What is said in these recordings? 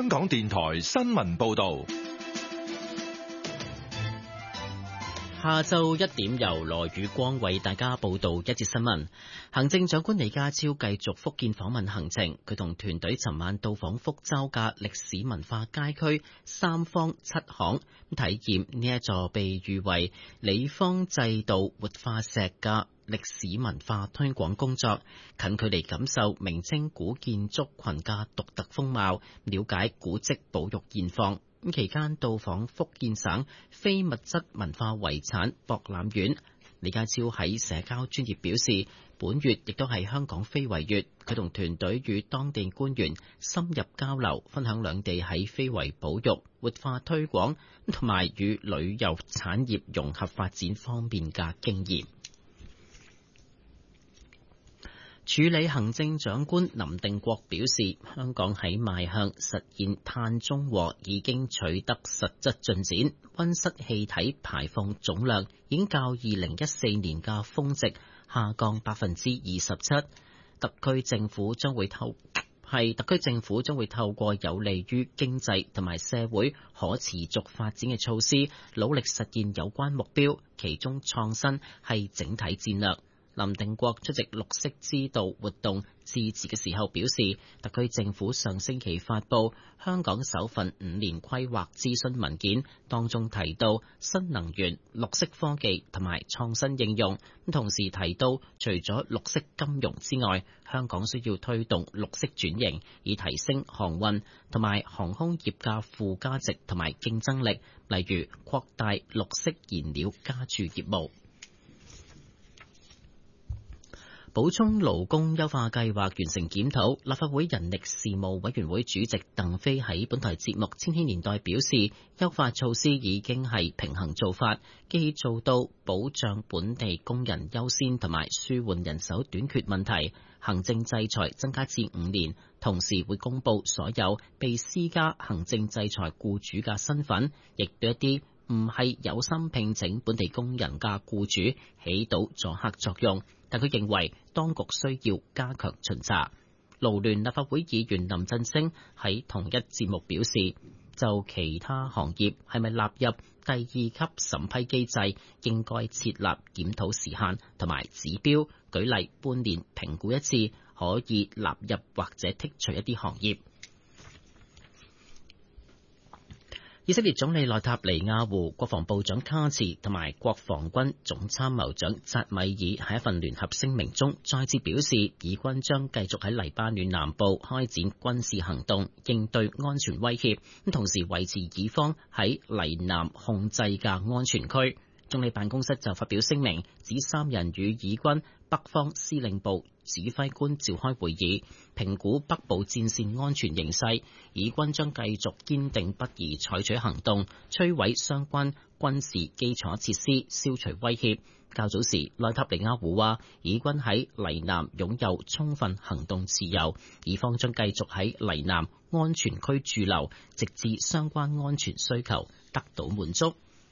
香港電台新聞報道。 下晝1點由羅宇光為大家報道一節新聞。行政長官李家超繼續福建訪問行程，佢同團隊尋晚到訪福州嘅歷史文化街區三坊七巷，體驗呢一座被譽為李方制度活化石嘅歷史文化推廣工作，近距離感受明清古建築群嘅獨特風貌，了解古蹟保育現況。期間到訪福建省非物質文化遺產博覽院。李家超喺社交專頁表示，本月亦都係香港非遺月，佢同團隊與當地官員深入交流，分享兩地喺非遺保育、活化推廣同埋與旅遊產業融合發展方面嘅經驗。署理行政長官林定國表示，香港喺邁向實現碳中和已經取得實質進展，溫室氣體排放總量已經較2014年嘅峰值下降27%。特區政府將會透過有利於經濟同埋社會可持續發展嘅措施，努力實現有關目標，其中創新係整體戰略。林定國出席綠色之道活動致辭嘅時候表示，特區政府上星期發布香港首份5年規劃諮詢文件，當中提到新能源、綠色科技同埋創新應用，同時提到除咗綠色金融之外，香港需要推動綠色轉型，以提升航運同埋航空業嘅附加值同埋競爭力，例如擴大綠色燃料加注業務。補充勞工優化計劃完成檢討，立法會人力事務委員會主席鄧飛喺本台節目《千禧年代》表示，優化措施已經係平衡做法，既做到保障本地工人優先同埋舒緩人手短缺問題，行政制裁增加至5年，同時會公布所有被施加行政制裁僱主嘅身份，亦對一啲唔係有心聘請本地工人嘅僱主起到阻嚇作用。但佢認為當局需要加強巡查。勞聯立法會議員林振昇喺同一節目表示，就其他行業係咪納入第2級審批機制，應該設立檢討時限同埋指標，舉例半年評估一次，可以納入或者剔除一啲行業。以色列總理內塔尼亞胡、國防部長卡茨同埋國防軍總參謀長扎米爾喺一份聯合聲明中再次表示，以軍將繼續喺黎巴嫩南部開展軍事行動，應對安全威脅，同時維持以方喺黎南控制嘅安全區。總理辦公室就發表聲明，指3人與以軍北方司令部指揮官召開會議，評估北部戰線安全形勢。以軍將繼續堅定不移採取行動，摧毀相關軍事基礎設施，消除威脅。較早時，內塔尼亞胡話，以軍喺黎南擁有充分行動自由，以方將繼續喺黎南安全區駐留，直至相關安全需求得到滿足。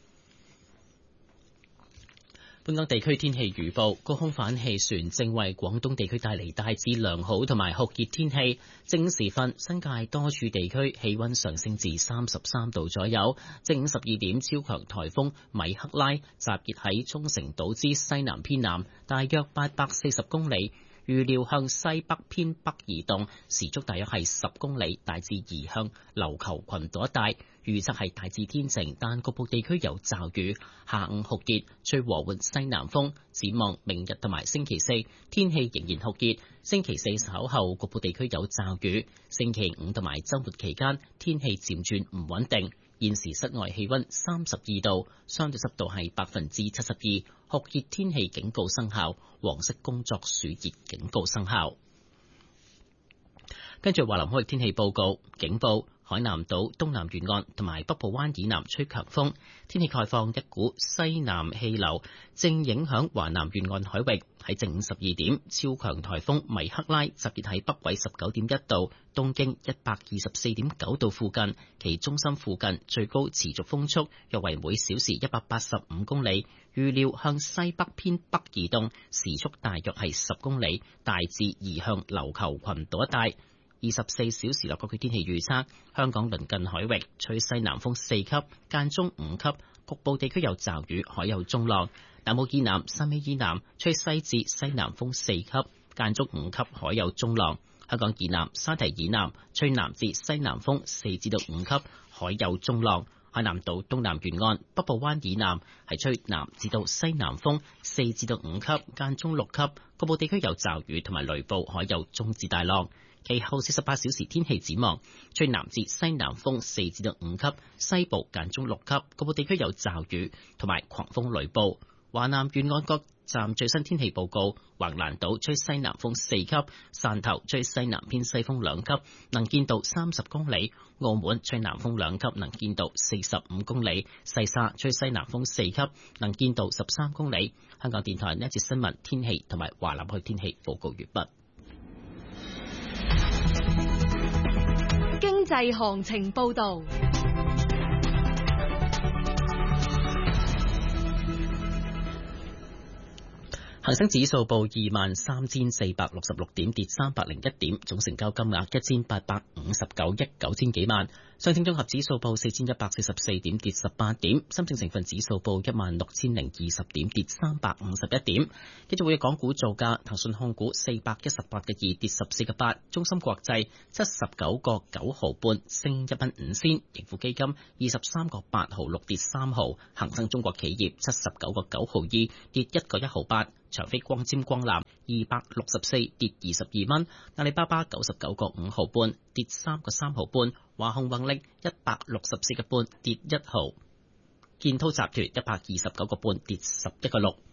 本港地區天氣預報，高空反氣旋正為廣東地區帶嚟大致良好同埋酷熱天氣。正午時分，新界多處地區氣溫上升至33度左右。正午12點，超強颱風米克拉集結喺沖繩島之西南偏南，大約840公里。預料向西北偏北移動，時速大約係10公里，大致移向琉球群島一帶。預測係大致天晴，但局部地區有驟雨。下午酷熱，吹和緩西南風。展望明日同埋星期四，天氣仍然酷熱。星期四稍後局部地區有驟雨。星期5同埋週末期間，天氣漸轉唔穩定。現時室外氣溫32度，相對濕度係72%，酷熱天氣警告生效，黃色工作暑熱警告生效。跟住華南海域天氣報告，警報。海南島東南沿岸同埋北部灣以南吹強風，天氣概況，一股西南氣流正影響華南沿岸海域。喺正午12點，超強颱風米克拉集結喺北緯19.1度、東經124.9度附近，其中心附近最高持續風速約為每小時185公里，預料向西北偏北移動，時速大約係10公里，大致移向琉球群島一帶。 24小時內各區天氣預測：香港鄰近海域吹西南風4級，間中5級，局部地區有驟雨，海有中浪。南澳以南、汕尾以南吹西至西南風4級，間中5級，海有中浪。香港以南、沙堤以南吹南至西南風4至到5級，海有中浪。海南島東南沿岸、北部灣以南係吹南至到西南風4至到5級，間中6級，局部地區有驟雨同埋雷暴，海有中至大浪。其後48小時天氣展望，吹南至西南風4至到5級，西部間中6級，局部地區有驟雨同埋狂風雷暴。華南沿岸各站最新天氣報告：橫瀾島吹西南風4級，汕頭吹西南偏西風2級，能見度30公里；澳門吹南風2級，能見度45公里；西沙吹西南風4級，能見度13公里。香港電台呢一節新聞天氣同埋華南區天氣報告完畢。 經濟行情報導。 恒生指數報23,466點，跌301點，總成交金額1859億9000幾萬。上證綜合指數報4144點，跌18點。深證成分指數報16020點，跌351點。繼續會港股造價，騰訊控股418個2，跌14個8。中芯國際79個9毫半，升1蚊5仙。盈富基金23個8毫6，跌3毫。恒生中國企業79個9毫2，跌1個1毫8。長飛光纖光纜264，跌22蚊。阿里巴巴99個5毫半，跌3個3毫半。華虹宏力164個半，跌1毫。建滔集團129個半，跌11個6。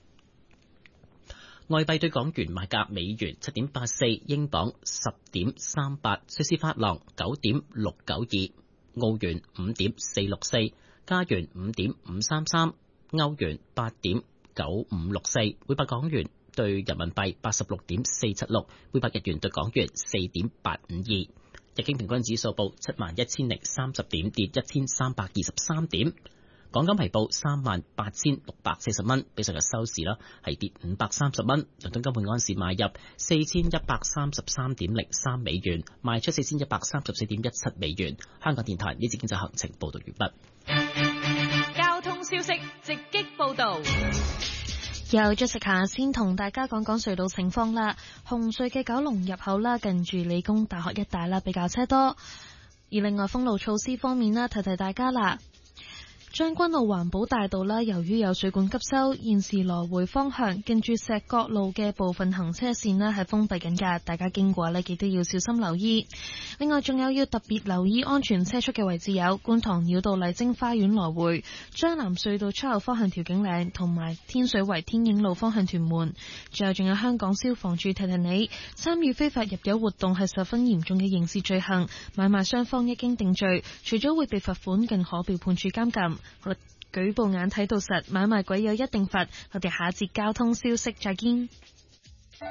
外幣對港元賣價：美元7.84，英鎊10.38，瑞士法郎9.692，澳元5.464，加元5.533，歐元8.9564，每百港元對人民幣86.476，每百日元對港元4.852。日經平均指數報71,030點，跌1323點。港金係報38,640蚊，比上日收市啦係跌530蚊。倫敦金每盎司買入4133.03美元，賣出4134.17美元。香港電台呢節經濟行情報道完畢。 交通消息直擊報道。 由Jessica先同大家講講隧道情況啦。紅隧嘅九龍入口啦，近住理工大學一帶啦，比較車多。而另外封路措施方面啦，提提大家啦。將軍澳環保大道啦，由於有水管急修，現時來回方向近住石角路嘅部分行車線呢係封閉緊㗎，大家經過呢記得要小心留意。另外仲有要特別留意安全車速嘅位置有觀塘繞道麗晶花園來回、將南隧道出口方向調景嶺，同埋天水圍天影路方向屯門。最後仲有香港消防處提提你，參與非法入油活動係十分嚴重嘅刑事罪行，買賣雙方一經定罪，除咗會被罰款，更可被判處監禁。好啦，舉報眼睇到實，買賣鬼有一定罰。我哋下節交通消息再見。